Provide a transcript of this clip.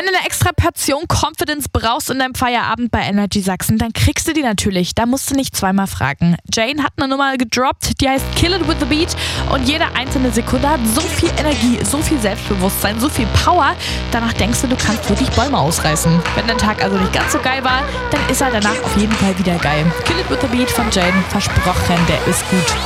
Wenn du eine extra Portion Confidence brauchst in deinem Feierabend bei Energy Sachsen, dann kriegst du die natürlich. Da musst du nicht zweimal fragen. Jane hat eine Nummer gedroppt, die heißt Kill It With The Beat. Und jede einzelne Sekunde hat so viel Energie, so viel Selbstbewusstsein, so viel Power. Danach denkst du, du kannst wirklich Bäume ausreißen. Wenn dein Tag also nicht ganz so geil war, dann ist er danach auf jeden Fall wieder geil. Kill It With The Beat von Jane, versprochen, der ist gut.